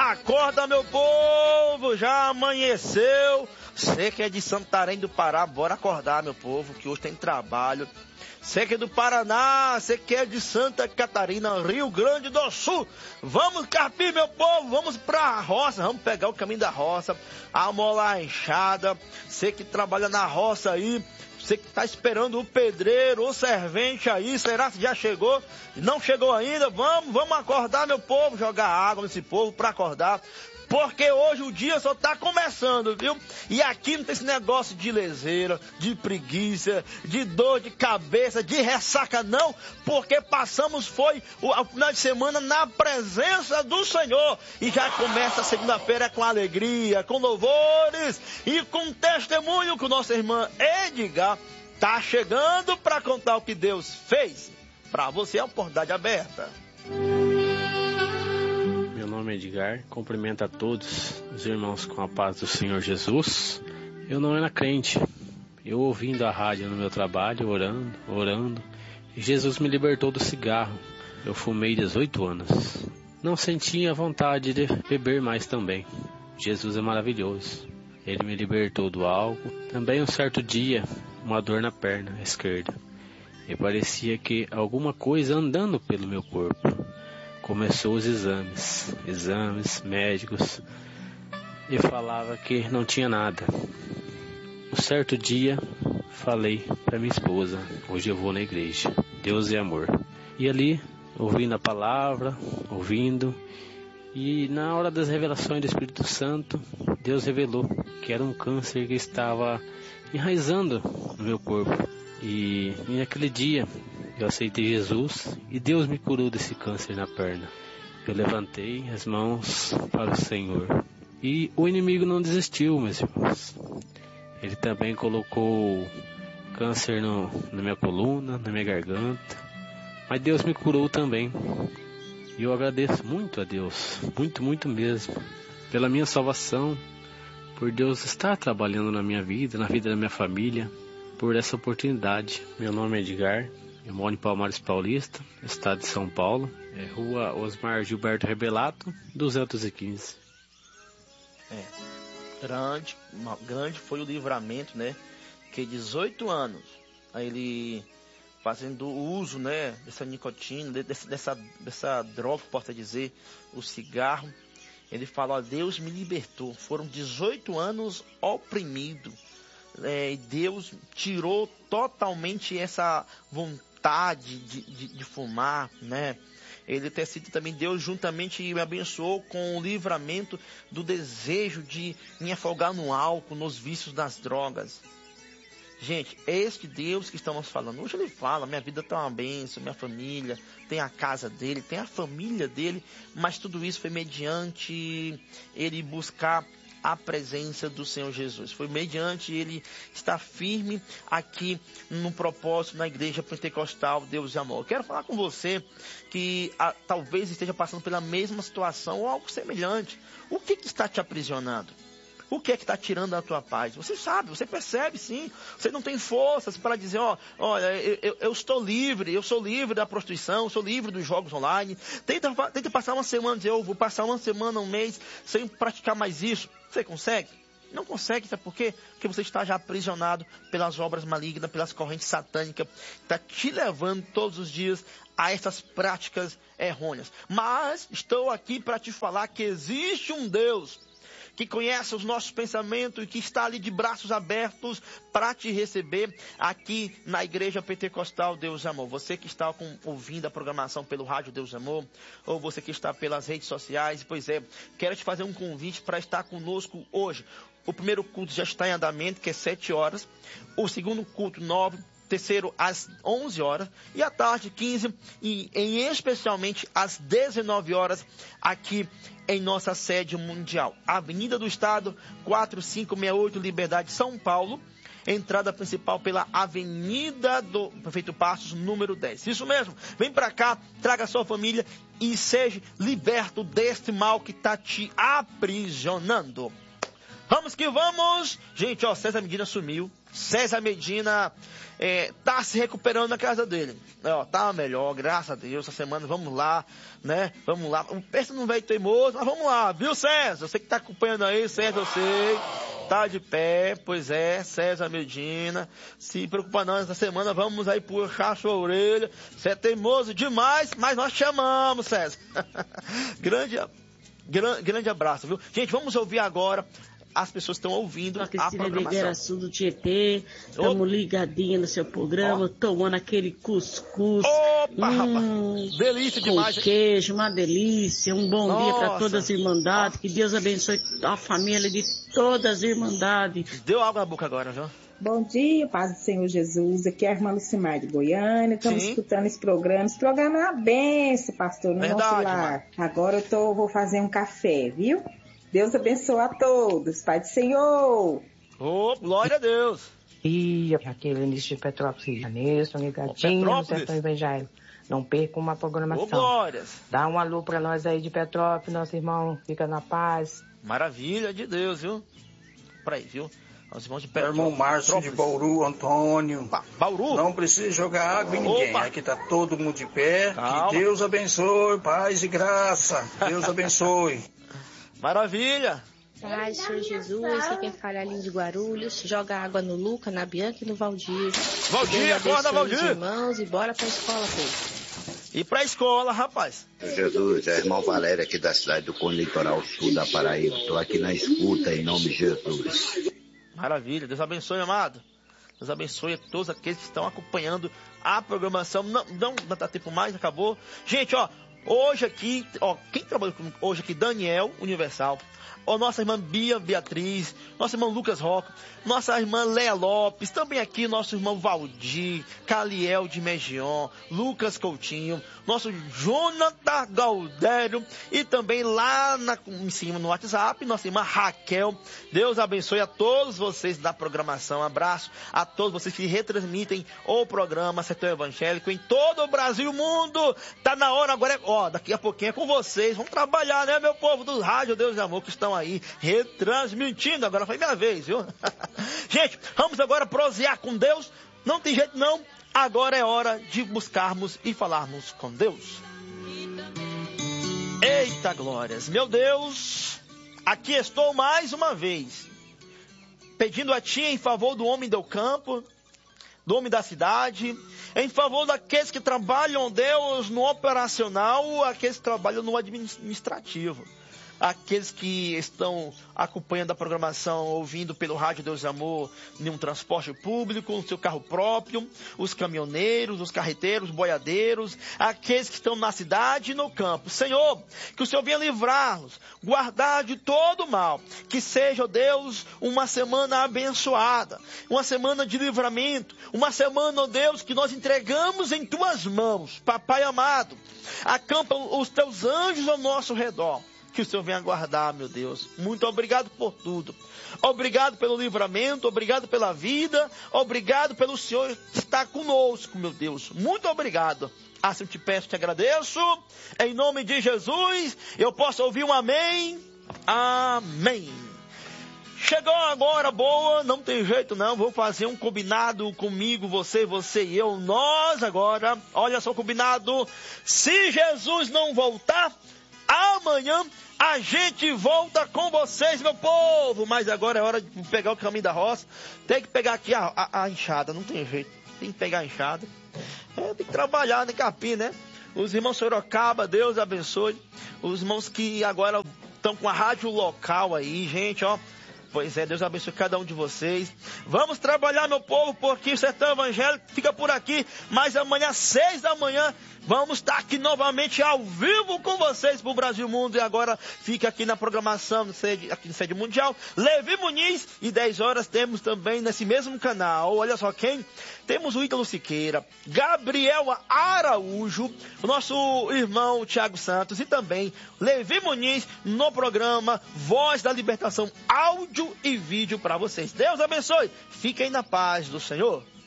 Acorda, meu povo, já amanheceu. Você que é de Santarém do Pará, bora acordar, meu povo, que hoje tem trabalho. Você que é do Paraná, você que é de Santa Catarina, Rio Grande do Sul. Vamos carpir, meu povo, vamos pra roça, vamos pegar o caminho da roça, amolar a enxada. Você que trabalha na roça aí, você que está esperando o pedreiro, o servente aí, será que já chegou? Não chegou ainda? Vamos acordar, meu povo, jogar água nesse povo para acordar. Porque hoje o dia só está começando, viu? E aqui não tem esse negócio de leseira, de preguiça, de dor de cabeça, de ressaca, não. Porque passamos o final de semana na presença do Senhor. E já começa a segunda-feira com alegria, com louvores e com testemunho que o nosso irmão Edgar está chegando para contar o que Deus fez. Para você, a oportunidade aberta. Meu nome é Edgar, cumprimento a todos os irmãos com a paz do Senhor Jesus. Eu não era crente, eu ouvindo a rádio no meu trabalho, orando, e Jesus me libertou do cigarro. Eu fumei 18 anos. Não sentia vontade de beber mais também. Jesus é maravilhoso. Ele me libertou do álcool. Também um certo dia, uma dor na perna esquerda. E parecia que alguma coisa andando pelo meu corpo. Começou os exames médicos, e falava que não tinha nada. Um certo dia, falei para minha esposa, hoje eu vou na igreja, Deus é amor. E ali, ouvindo a palavra, e na hora das revelações do Espírito Santo, Deus revelou que era um câncer que estava enraizando no meu corpo. E naquele dia, eu aceitei Jesus e Deus me curou desse câncer na perna. Eu levantei as mãos para o Senhor. E o inimigo não desistiu, meus irmãos. Ele também colocou câncer na minha coluna, na minha garganta. Mas Deus me curou também. E eu agradeço muito a Deus, muito mesmo, pela minha salvação, por Deus estar trabalhando na minha vida, na vida da minha família, por essa oportunidade. Meu nome é Edgar. Eu moro em Palmares Paulista, estado de São Paulo, rua Osmar Gilberto Rebelato, 215. Grande foi o livramento, né? Que 18 anos, aí ele fazendo uso, né, dessa nicotina, dessa droga, posso dizer, o cigarro. Ele fala, ó, Deus me libertou. Foram 18 anos oprimido. E Deus tirou totalmente essa vontade de fumar, né? Ele ter sido também, Deus juntamente me abençoou com o livramento do desejo de me afogar no álcool, nos vícios das drogas. Gente, é este Deus que estamos falando. Hoje ele fala, minha vida está uma bênção, minha família, tem a casa dele, tem a família dele, mas tudo isso foi mediante ele buscar a presença do Senhor Jesus. Foi mediante ele estar firme aqui no propósito na igreja pentecostal Deus e Amor. Eu quero falar com você que talvez esteja passando pela mesma situação ou algo semelhante. O que está te aprisionando? O que é que está tirando a tua paz? Você sabe, você percebe sim. Você não tem forças para dizer, olha, eu estou livre, eu sou livre da prostituição, eu sou livre dos jogos online. Tenta passar uma semana, dizer, eu vou passar uma semana, um mês, sem praticar mais isso. Você consegue? Não consegue, sabe por quê? Porque você está já aprisionado pelas obras malignas, pelas correntes satânicas, está te levando todos os dias a essas práticas errôneas. Mas estou aqui para te falar que existe um Deus que conhece os nossos pensamentos e que está ali de braços abertos para te receber aqui na Igreja Pentecostal Deus e Amor. Você que está ouvindo a programação pelo rádio Deus e Amor, ou você que está pelas redes sociais, pois é, quero te fazer um convite para estar conosco hoje. O primeiro culto já está em andamento, que é 7 horas. O segundo culto, 9. Terceiro, às 11 horas. E à tarde, 15. E especialmente às 19 horas, aqui em nossa sede mundial. Avenida do Estado, 4568, Liberdade, São Paulo. Entrada principal pela Avenida do Prefeito Passos, número 10. Isso mesmo. Vem pra cá, traga a sua família e seja liberto deste mal que está te aprisionando. Vamos que vamos. Gente, César Medina sumiu. César Medina tá se recuperando na casa dele. Tá melhor, graças a Deus. Essa semana vamos lá, né? Vamos lá. Pensa num velho teimoso, mas vamos lá, viu, César? Você que tá acompanhando aí, César, eu sei. Tá de pé, pois é, César Medina. Se preocupa não, essa semana vamos aí puxar a sua orelha. Você é teimoso demais, mas nós chamamos, César. Grande abraço, viu? Gente, vamos ouvir agora. As pessoas estão ouvindo a programação. Do Tietê, estamos ligadinhos no seu programa, tomando aquele cuscuz. Opa, rapaz, delícia demais. Com queijo, uma delícia. Um bom dia para todas as irmandades. Que Deus abençoe a família de todas as irmandades. Deu água na boca agora, viu? Bom dia, paz do Senhor Jesus. Aqui é a irmã Lucimar de Goiânia. Estamos escutando esse programa. Esse programa é uma benção, pastor, no nosso lar. Agora vou fazer um café, viu? Deus abençoe a todos. Pai do Senhor. Glória a Deus. E aqui é Lenice de Petrópolis, Rio de Janeiro. Estou ligadinho no Sertão Evangélico. Não perca uma programação. Glórias. Dá um alô para nós aí de Petrópolis, nosso irmão. Fica na paz. Maravilha de Deus, viu? Por aí, viu? Nós irmãos de Petrópolis. Irmão Márcio de Bauru, Antônio. Bauru? Não precisa jogar água em ninguém. Aqui tá todo mundo de pé. Calma. Que Deus abençoe, paz e graça. Deus abençoe. Maravilha! Paz, Senhor Jesus, aqui quem fala é Aline de Guarulhos, joga água no Luca, na Bianca e no Valdir. Valdir, acorda, Valdir! Irmãos, e bora pra escola, povo. E pra escola, rapaz. Jesus, é irmão Valério aqui da cidade do Cone Litoral Sul da Paraíba. Estou aqui na escuta em nome de Jesus. Maravilha, Deus abençoe, amado. Deus abençoe a todos aqueles que estão acompanhando a programação. Não dá tempo mais, acabou. Gente, hoje aqui, quem trabalha hoje aqui? Daniel Universal, nossa irmã Beatriz, nosso irmão Lucas Roca, nossa irmã Léa Lopes, também aqui nosso irmão Valdir, Caliel de Megion, Lucas Coutinho, nosso Jonathan Gaudério e também lá em cima no WhatsApp, nossa irmã Raquel. Deus abençoe a todos vocês da programação. Abraço a todos vocês que retransmitem o programa Sertão Evangélico em todo o Brasil e o mundo. Tá na hora agora, daqui a pouquinho é com vocês. Vamos trabalhar, né, meu povo do rádio Deus e Amor, que estão aí retransmitindo. Agora foi minha vez, viu? Gente, vamos agora prosear com Deus. Não tem jeito não. Agora é hora de buscarmos e falarmos com Deus. Eita glórias, meu Deus, aqui estou mais uma vez, pedindo a Ti em favor do homem do campo, do homem da cidade, em favor daqueles que trabalham, Deus, no operacional, aqueles que trabalham no administrativo. Aqueles que estão acompanhando a programação, ouvindo pelo rádio Deus e Amor, em um transporte público, no seu carro próprio, os caminhoneiros, os carreteiros, os boiadeiros, aqueles que estão na cidade e no campo. Senhor, que o Senhor venha livrá-los, guardar de todo mal, que seja, Deus, uma semana abençoada, uma semana de livramento, uma semana, ó Deus, que nós entregamos em Tuas mãos. Papai amado, acampa os Teus anjos ao nosso redor. Que o Senhor venha guardar, meu Deus. Muito obrigado por tudo. Obrigado pelo livramento, obrigado pela vida, obrigado pelo Senhor estar conosco, meu Deus. Muito obrigado. Assim eu te peço, te agradeço. Em nome de Jesus, eu posso ouvir um amém? Amém. Chegou agora, boa, não tem jeito não, vou fazer um combinado comigo, você e eu, nós agora. Olha só o combinado. Se Jesus não voltar, amanhã a gente volta com vocês, meu povo. Mas agora é hora de pegar o caminho da roça. Tem que pegar aqui a enxada, não tem jeito. Tem que pegar a enxada. Tem que trabalhar no capim, né? Os irmãos Sorocaba, Deus abençoe. Os irmãos que agora estão com a rádio local aí, gente, Pois é, Deus abençoe cada um de vocês. Vamos trabalhar, meu povo, porque o Sertão Evangélico fica por aqui. Mas amanhã, 6 da manhã, vamos estar aqui novamente ao vivo com vocês para o Brasil e Mundo. E agora fica aqui na programação, aqui no Sede Mundial, Levi Muniz. E 10 horas temos também nesse mesmo canal. Olha só quem? Temos o Ítalo Siqueira, Gabriel Araújo, o nosso irmão Tiago Santos e também Levi Muniz no programa Voz da Libertação, áudio e vídeo para vocês. Deus abençoe. Fiquem na paz do Senhor.